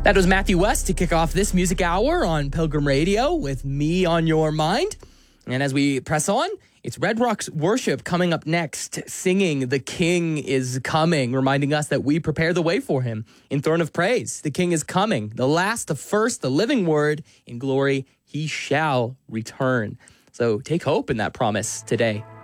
That was Matthew West to kick off this music hour on Pilgrim Radio with Me on Your Mind. And as we press on, it's Red Rocks Worship coming up next, singing The King is Coming, reminding us that we prepare the way for him. In Throne of Praise, the King is coming, the last, the first, the living word. In glory, he shall return. So take hope in that promise today.